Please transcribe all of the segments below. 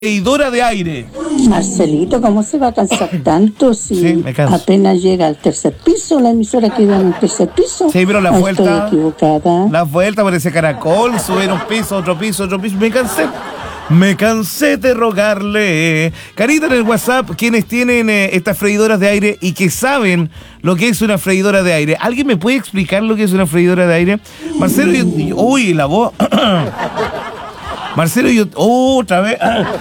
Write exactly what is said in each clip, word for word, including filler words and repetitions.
freidora de aire. Marcelito, ¿cómo se va a cansar tanto si Sí, me canso. apenas llega al tercer piso? La emisora queda en el tercer piso. Sí, pero la ¿O vuelta- estoy equivocada? La vuelta parece caracol, subir un piso, otro piso, otro piso. Me cansé. Me cansé de rogarle. Carita en el WhatsApp, quienes tienen eh, estas freidoras de aire y que saben lo que es una freidora de aire. ¿Alguien me puede explicar lo que es una freidora de aire? Marcelo, yo, yo- uy, la voz. Marcelo, yo, oh, otra vez.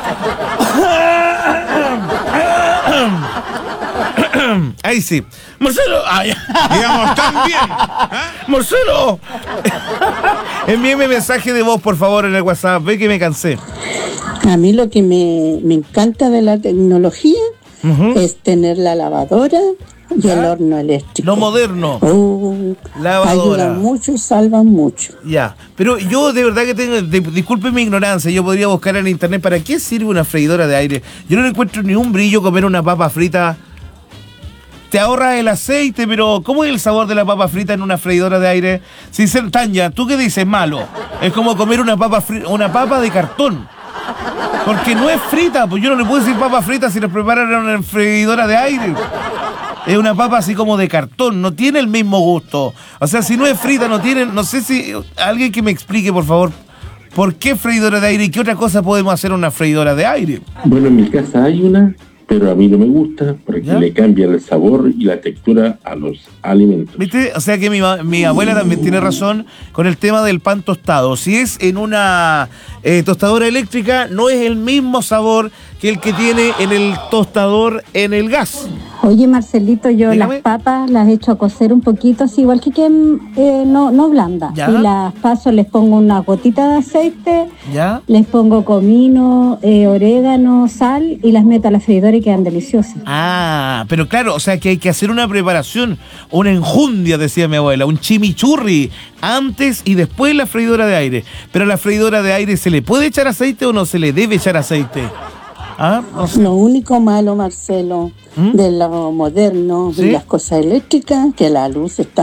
Ahí sí. Marcelo, ay, Digamos, tan bien. ¿Ah? Marcelo. Envíeme mensaje de voz, por favor, en el WhatsApp. Ve que me cansé. A mí lo que me, me encanta de la tecnología Ujú. es tener la lavadora y el horno eléctrico. Lo moderno. Oh, Lavadora. ayudan mucho y salvan mucho. Ya, pero yo de verdad que tengo, de- disculpe mi ignorancia, yo podría buscar en internet para qué sirve una freidora de aire. Yo no le encuentro ni un brillo comer una papa frita. Te ahorra el aceite, pero ¿cómo es el sabor de la papa frita en una freidora de aire? Sin ser Tanya, ¿tú qué dices? Malo. Es como comer una papa fri- una papa de cartón. Porque no es frita, pues yo no le puedo decir papa frita si la preparan en una freidora de aire. Es una papa así como de cartón, no tiene el mismo gusto. O sea, si no es frita, no tiene... No sé si... Alguien que me explique, por favor, ¿por qué freidora de aire y qué otra cosa podemos hacer en una freidora de aire? Bueno, en mi casa hay una, pero a mí no me gusta porque ¿Ya? le cambian el sabor y la textura a los alimentos. ¿Viste? O sea que mi, ma- mi abuela también tiene razón con el tema del pan tostado. Si es en una eh, tostadora eléctrica, no es el mismo sabor que el que tiene en el tostador en el gas. Oye, Marcelito, yo Dígame. las papas las he hecho a cocer un poquito, así igual que queden eh, no, no blandas. Ya. Y las paso, les pongo una gotita de aceite, ¿Ya? les pongo comino, eh, orégano, sal y las meto a la freidora y quedan deliciosas. Ah, pero claro, o sea que hay que hacer una preparación, una enjundia, decía mi abuela, un chimichurri, antes y después la freidora de aire. Pero a la freidora de aire, ¿se le puede echar aceite o no se le debe echar aceite? ¿Ah? No sé. Lo único malo, Marcelo, ¿Mm? de lo moderno ¿Sí? y las cosas eléctricas, que la luz está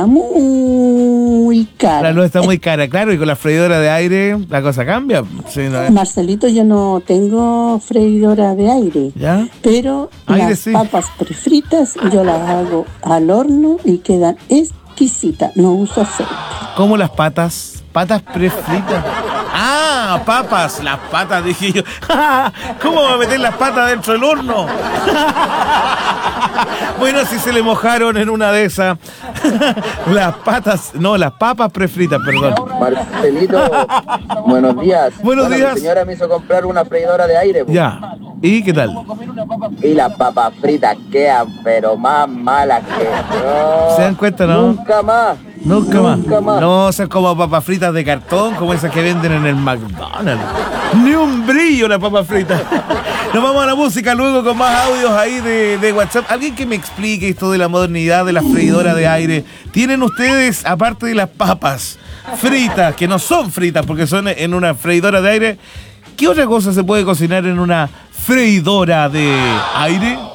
muy cara. La luz está muy cara, claro, y con la freidora de aire la cosa cambia. Sí, ¿no? Marcelito, yo no tengo freidora de aire, ¿Ya? pero Aire las sí. papas prefritas yo las hago al horno y quedan exquisitas. No uso aceite. ¿Cómo las patas? Patas prefritas. Ah, papas, las patas, dije yo. ¿Cómo va a meter las patas dentro del horno? Bueno, si se le mojaron en una de esas. Las patas, no, las papas prefritas, perdón. Marcelito, buenos días. Buenos Bueno, días. Mi señora me hizo comprar una freidora de aire, po. Ya. ¿Y qué tal? Y las papas fritas quedan, pero más malas que... No, ¿Se dan cuenta, no? Nunca más. Nunca más. Nunca más. No sean como papas fritas de cartón, como esas que venden en el McDonald's. Ni un brillo la papa frita. Nos vamos a la música luego con más audios ahí de, de WhatsApp. Alguien que me explique esto de la modernidad de la freidora de aire. ¿Tienen ustedes, aparte de las papas fritas, que no son fritas porque son en una freidora de aire, qué otra cosa se puede cocinar en una freidora de aire?